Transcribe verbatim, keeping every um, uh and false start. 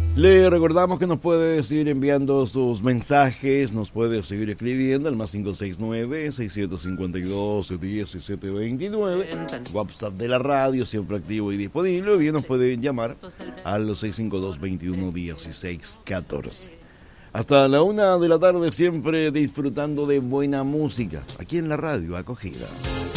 Le recordamos que nos puede seguir enviando sus mensajes, nos puede seguir escribiendo al más cinco seis nueve, seis siete cinco dos, uno siete dos nueve, WhatsApp de la radio, siempre activo y disponible, o bien nos pueden llamar al seis cinco dos, veintiuno, dieciséis, catorce. Hasta la una de la tarde, siempre disfrutando de buena música, aquí en la radio Acogida.